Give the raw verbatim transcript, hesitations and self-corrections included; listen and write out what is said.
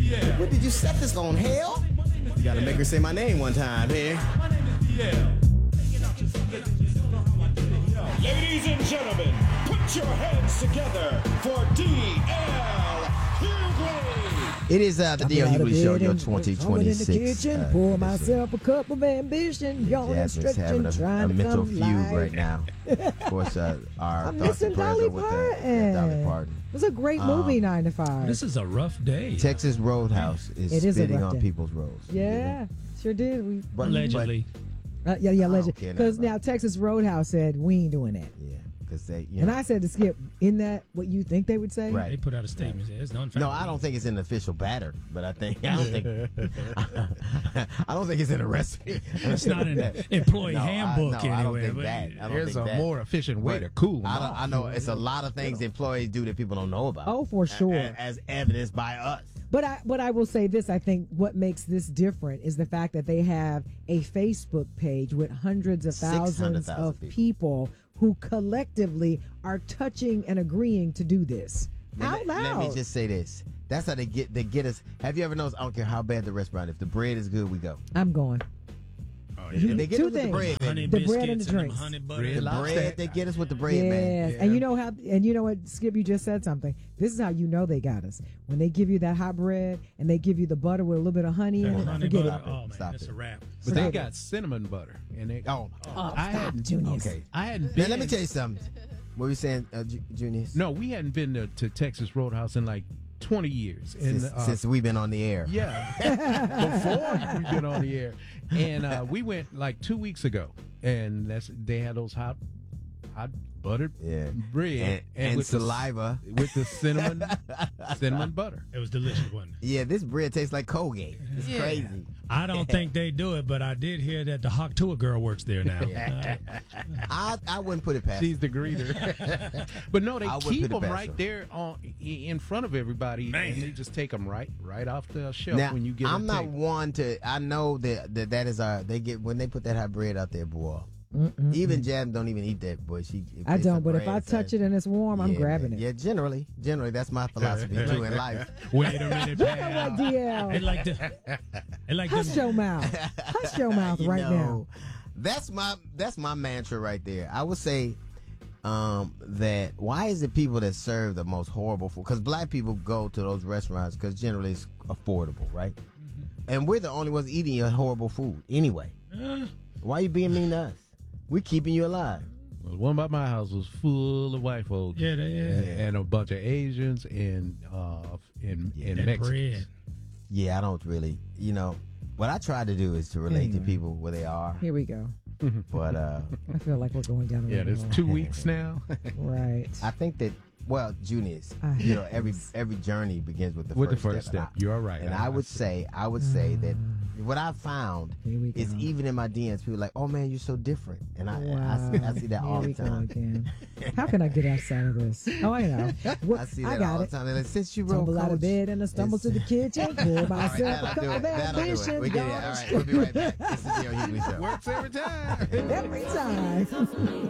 What did you set this on, hell? You gotta make her say my name one time here. Ladies and gentlemen, put your hands together for D L Hughley. It is uh, the D L Hughley Show, your twenty twenty-six. In the kitchen, uh, pour edition. myself a cup of ambition, yawning, Jasmine's having stretching, a, trying a to mental come feud live. right now. Of course, uh, our I'm thoughts missing and prayers Dolly are with Parton. uh, yeah, Dolly Parton. It was a great Um, movie, nine to five. This is a rough day. Texas Roadhouse is It is a spitting rough on day. people's roads. Yeah, sure did. We But, Allegedly. uh, yeah, yeah, don't legend. care nothing Because about now it. Texas Roadhouse said we ain't doing that. But, yeah, because they, you And know. I said to Skip, in that what you think they would say? Right. They put out a statement. It's unfounded. No, I don't think it's an official batter, but I think I don't think I don't think it's in a recipe. It's not an employee No, I- handbook no, I don't anyway. think but- that. I don't There's think a that. more efficient way But to cool them I, don't, off. I know it's a lot of things employees do that people don't know about. Oh, for sure. A- as evidenced by us. But I, but I will say this: I think what makes this different is the fact that they have a Facebook page with hundreds of thousands six hundred thousand of people. people who collectively are touching and agreeing to do this Let out me- loud. Let me just say this. That's how they get they get us. Have you ever noticed? I don't care how bad the restaurant. If the bread is good, we go. I'm going. Oh, If yeah. they get Two us with the things. bread, Honey baby. The bread and biscuits the them drinks. honey butter. Red The lobster. bread, they get us with the bread, Yes, man. Yeah. and you know how, and you know what, Skip, you just said something. This is how you know they got us when they give you that hot bread and they give you the butter with a little bit of honey in That it. honey Forget butter. it. Oh man, Stop that's it. a wrap. But they Stop got it. cinnamon butter. And they, Oh, Oh, I stop, hadn't- Junius. okay. I hadn't Now been. let me tell you something. What were you saying, uh, Ju- Junius? No, we hadn't been to, to Texas Roadhouse in like twenty years. And, since, uh, since we've been on the air. Yeah, before we've been on the air, and uh, we went like two weeks ago, and that's they had those hot, hot buttered Yeah. bread And, and with the- saliva. with the cinnamon, cinnamon butter. It was delicious, wasn't it? Yeah, this bread tastes like Colgate. It's Yeah. crazy. I don't think they do it, but I did hear that the Hawk Tour girl works there now. I I wouldn't put it past. She's the greeter. But no, they I would keep put it them past right her. there on in front of everybody, Man. and they just take them right right off the shelf Now, when you get. I'm a not table. one to. I know that that, that is our. They get when they put that hot bread out there, boy. Even Jam don't even eat that, boy. She. I don't, but if I touch it and it's warm, I'm Yeah, grabbing man. it. Yeah, generally, generally that's my philosophy too in life. Wait a minute, What pal. D L? They like the, they like Hush them. your mouth. Hush your mouth You right know, now. That's my that's my mantra right there. I would say um, that why is it people that serve the most horrible food? Because black people go to those restaurants because generally it's affordable, right? And we're the only ones eating your horrible food anyway. Uh, Why you being mean to us? We keeping you alive. Well, the one by my house was full of white folks. Yeah, they- and, yeah. and a bunch of Asians and uh and, and that Mexicans. bread. Yeah, I don't really, you know, what I try to do is to relate to Anyway. people where they are. Here we go. But uh, I feel like we're going down the Yeah, rabbit there's hole. two weeks now. Right. I think that, well, Junius, I you know, hate every this. every journey begins with the With the first first step. step. You are right. And I- I would say, I would say that what I found Here we is go. even in my D Ms, people are like, "Oh man, you're so different," and I Wow. I, see, I see that Here all we the go time. again. How can I get outside of this? Oh, I know. What, I see I that got all it. the time. They're like, since you wrote Tumble out of Coach, bed and I stumble to the kitchen. Pour All right, myself a that'll cup do of it. That'll do it. ambition. We get it. All right, we'll be right back. This is the Hughley Show. Works every time. Every time.